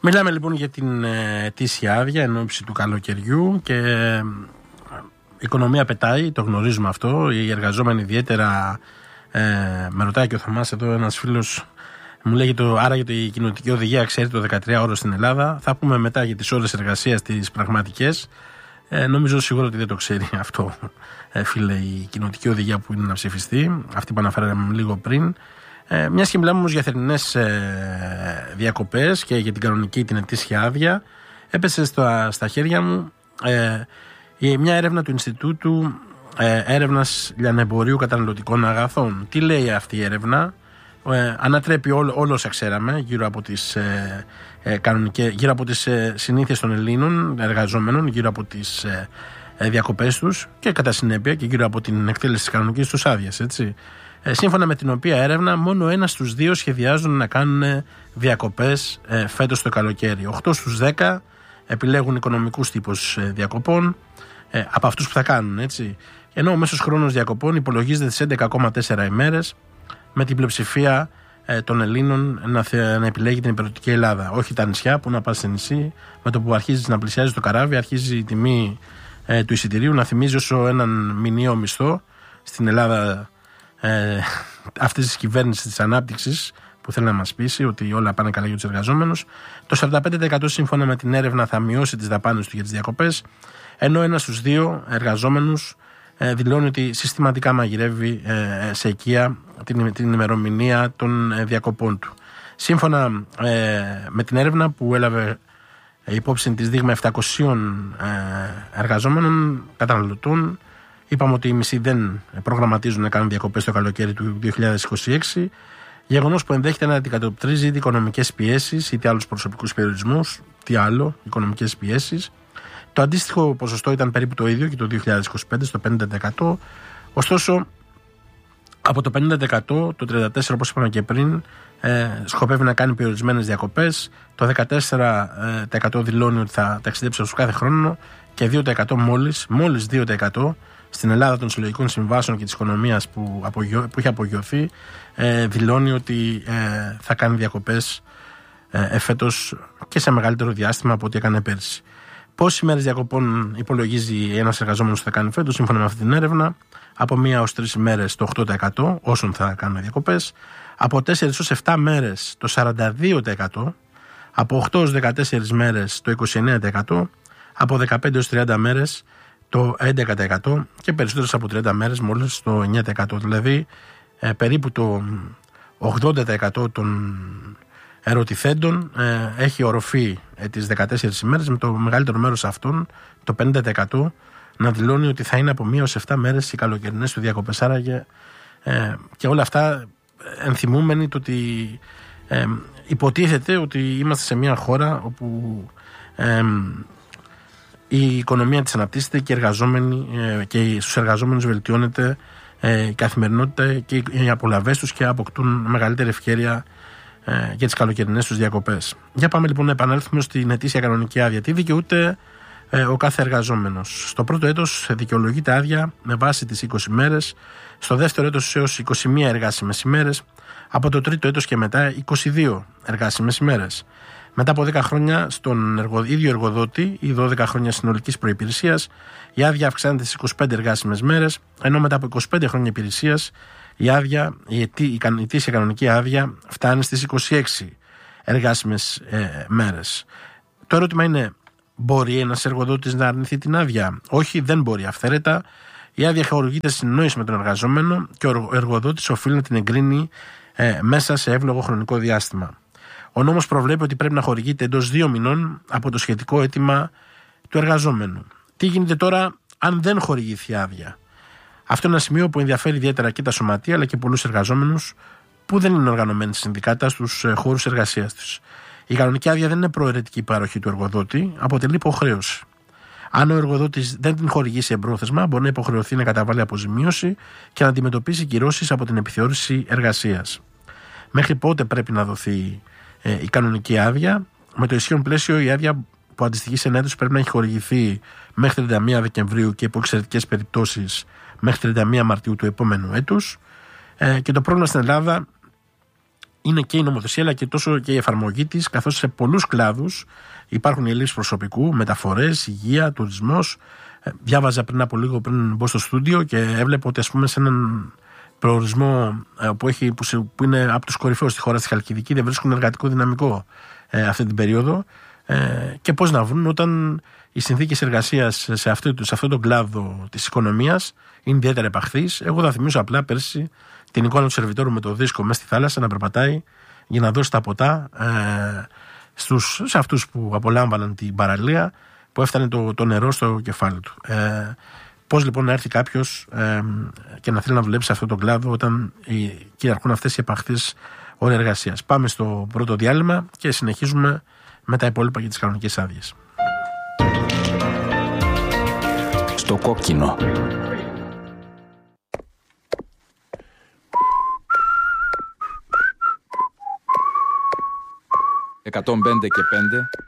Μιλάμε λοιπόν για την ετήσια άδεια εν ώψη του καλοκαιριού και η οικονομία πετάει, το γνωρίζουμε αυτό. Οι εργαζόμενοι ιδιαίτερα, με ρωτάει και ο Θωμάς εδώ ένας φίλος, μου λέγει άραγε η κοινοτική οδηγία ξέρει το 13 ώρες στην Ελλάδα. Θα πούμε μετά για τις ώρες εργασίας τις πραγματικές. Νομίζω σίγουρα ότι δεν το ξέρει αυτό, φίλε, η κοινοτική οδηγία που είναι να ψηφιστεί, αυτή που αναφέραμε λίγο πριν. Μιας και μιλάμε όμως για θερινές διακοπές και για την κανονική την ετήσια άδεια, έπεσε στα χέρια μου μια έρευνα του Ινστιτούτου Έρευνας Λιανεμπορίου Καταναλωτικών Αγαθών. Τι λέει αυτή η έρευνα? Ανατρέπει όλα όσα ξέραμε γύρω από τις γύρω από τις συνήθειες των Ελλήνων εργαζόμενων, γύρω από τις διακοπές τους και κατά συνέπεια και γύρω από την εκτέλεση της κανονικής τους άδειας, έτσι. Σύμφωνα με την οποία έρευνα, μόνο 1 στους 2 σχεδιάζουν να κάνουν διακοπές φέτος το καλοκαίρι. 8 στους 10 επιλέγουν οικονομικούς τύπους διακοπών από αυτούς που θα κάνουν, έτσι. Ενώ ο μέσος χρόνος διακοπών υπολογίζεται στις 11,4 ημέρες, με την πλειοψηφία των Ελλήνων να επιλέγει την υπηρετική Ελλάδα. Όχι τα νησιά που να πας σε νησί, με το που αρχίζει να πλησιάζει το καράβι, αρχίζει η τιμή του εισιτηρίου να θυμίζει όσο έναν μηνιαίο μισθό στην Ελλάδα αυτής της κυβέρνησης της ανάπτυξης που θέλει να μας πείσει ότι όλα πάνε καλά για τους εργαζόμενους. Το 45% σύμφωνα με την έρευνα θα μειώσει τις δαπάνες του για τις διακοπές, ενώ 1 στους 2 εργαζόμενους δηλώνει ότι συστηματικά μαγειρεύει σε οικία την ημερομηνία των διακοπών του. Σύμφωνα με την έρευνα που έλαβε υπόψη της δείγμα 700 εργαζόμενων καταναλωτών, είπαμε ότι οι μισοί δεν προγραμματίζουν να κάνουν διακοπές το καλοκαίρι του 2026, γεγονός που ενδέχεται να αντικατοπτρίζει είτε οικονομικές πιέσεις είτε άλλους προσωπικούς περιορισμούς, τι άλλο, οικονομικές πιέσεις. Το αντίστοιχο ποσοστό ήταν περίπου το ίδιο και το 2025 στο 50%. Ωστόσο, από το 50% το 34% όπως είπαμε και πριν σκοπεύει να κάνει περιορισμένες διακοπές. Το 14% δηλώνει ότι θα ταξιδέψει ως κάθε χρόνο και 2% μόλις 2% στην Ελλάδα των συλλογικών συμβάσεων και της οικονομίας που έχει απογειωθεί δηλώνει ότι θα κάνει διακοπές εφέτος και σε μεγαλύτερο διάστημα από ό,τι έκανε πέρσι. Πόσες ημέρες διακοπών υπολογίζει ένας εργαζόμενος που θα κάνει φέτος, σύμφωνα με αυτή την έρευνα? Από 1 ως 3 ημέρες το 8% όσων θα κάνουν διακοπές, από 4 ως 7 μέρες το 42%, από 8 ως 14 μέρες το 29%, από 15 ως 30 μέρες το 11% και περισσότερες από 30 μέρες μόλις το 9%. Δηλαδή περίπου το 80% των ερωτηθέντων έχει οροφή τις 14 ημέρες, με το μεγαλύτερο μέρος αυτών, το 50%, να δηλώνει ότι θα είναι από 1 ως 7 μέρες οι καλοκαιρινές του διακοπές. Άραγε και όλα αυτά ενθυμούμενοι το ότι υποτίθεται ότι είμαστε σε μια χώρα όπου η οικονομία της αναπτύσσεται και και στους εργαζόμενους βελτιώνεται η καθημερινότητα και οι απολαβές τους και αποκτούν μεγαλύτερη ευκαιρία για τις καλοκαιρινές τους διακοπές. Για πάμε λοιπόν να επανέλθουμε στην ετήσια κανονική άδεια. Τι δικαιούται ο κάθε εργαζόμενος? Στο πρώτο έτος δικαιολογείται άδεια με βάση τις 20 μέρες, στο δεύτερο έτος έως 21 εργάσιμες ημέρες, από το τρίτο έτος και μετά 22 εργάσιμες ημέρες. Μετά από 10 χρόνια στον ίδιο εργοδότη ή 12 χρόνια συνολικής προϋπηρεσίας, η άδεια αυξάνεται στις 25 εργάσιμες μέρες, ενώ μετά από 25 χρόνια υπηρεσίας η ετήσια κανονική άδεια φτάνει στις 26 εργάσιμες μέρες. Το ερώτημα είναι, μπορεί ένας εργοδότης να αρνηθεί την άδεια? Όχι, δεν μπορεί αυθαίρετα. Η άδεια χορηγείται συνεννόηση με τον εργαζόμενο και ο εργοδότης οφείλει να την εγκρίνει μέσα σε εύλογο χρονικό διάστημα. Ο νόμος προβλέπει ότι πρέπει να χορηγείται εντός 2 μηνών από το σχετικό αίτημα του εργαζόμενου. Τι γίνεται τώρα αν δεν χορηγηθεί άδεια? Αυτό είναι ένα σημείο που ενδιαφέρει ιδιαίτερα και τα σωματεία αλλά και πολλούς εργαζόμενους που δεν είναι οργανωμένοι συνδικάτα στους χώρους εργασίας τους. Η κανονική άδεια δεν είναι προαιρετική παροχή του εργοδότη, αποτελεί υποχρέωση. Αν ο εργοδότης δεν την χορηγήσει εμπρόθεσμα, μπορεί να υποχρεωθεί να καταβάλει αποζημίωση και να αντιμετωπίσει κυρώσεις από την επιθεώρηση εργασίας. Μέχρι πότε πρέπει να δοθεί η κανονική άδεια? Με το ισχύον πλαίσιο, η άδεια που αντιστοιχεί σε ένα έτος πρέπει να έχει χορηγηθεί μέχρι 31 Δεκεμβρίου και υπό εξαιρετικές περιπτώσεις μέχρι 31 Μαρτίου του επόμενου έτους. Και το πρόβλημα στην Ελλάδα είναι και η νομοθεσία αλλά και τόσο και η εφαρμογή της, καθώς σε πολλούς κλάδους υπάρχουν ελλείψεις προσωπικού, μεταφορές, υγεία, τουρισμός. Διάβαζα πριν από λίγο, πριν μπω στο στούντιο, και έβλεπα ότι, ας πούμε, σε έναν προορισμό που είναι από τους κορυφαίους στη χώρα, στη Χαλκιδική, δεν βρίσκουν εργατικό δυναμικό αυτή την περίοδο. Και πώς να βρουν όταν οι συνθήκες εργασίας σε αυτό τον κλάδο της οικονομίας είναι ιδιαίτερα επαχθείς. Εγώ θα θυμίσω απλά πέρσι την εικόνα του σερβιτόρου με το δίσκο μέσα στη θάλασσα να περπατάει για να δώσει τα ποτά σε αυτούς που απολάμβαναν την παραλία, που έφτανε το νερό στο κεφάλι του. Πώς λοιπόν να έρθει κάποιος και να θέλει να δουλέψει σε αυτόν τον κλάδο όταν κυριαρχούν αυτές οι επαχθείς ώρες εργασίας. Πάμε στο πρώτο διάλειμμα και συνεχίζουμε με τα υπόλοιπα για τις κανονικές άδειες. Στο κόκκινο. 105 και 5